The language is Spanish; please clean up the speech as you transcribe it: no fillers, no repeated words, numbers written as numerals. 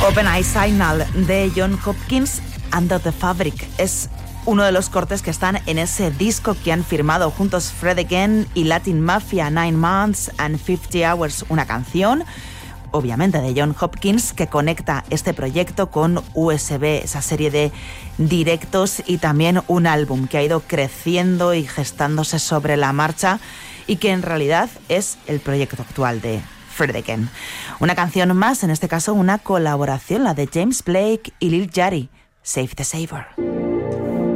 Open Eye Signal de John Hopkins, Under the Fabric. Es uno de los cortes que están en ese disco que han firmado juntos Fred Again y Latin Mafia, 9 Months and 50 Hours, una canción, obviamente de John Hopkins, que conecta este proyecto con USB, esa serie de directos, y también un álbum que ha ido creciendo y gestándose sobre la marcha y que en realidad es el proyecto actual de Fred Again. Una canción más, en este caso una colaboración, la de James Blake y Lil Yachty, Save the Saver.